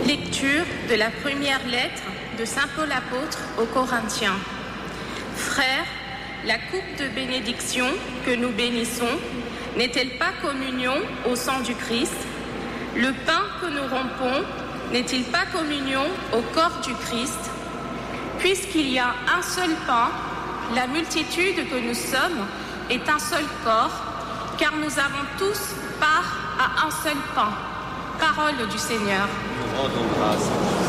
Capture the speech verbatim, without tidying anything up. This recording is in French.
Lecture de la première lettre de saint Paul apôtre aux Corinthiens. Frères, la coupe de bénédiction que nous bénissons n'est-elle pas communion au sang du Christ? Le pain que nous rompons n'est-il pas communion au corps du Christ? Puisqu'il y a un seul pain, la multitude que nous sommes est un seul corps, car nous avons tous part à un seul pain. Parole du Seigneur. Nous rendons grâce.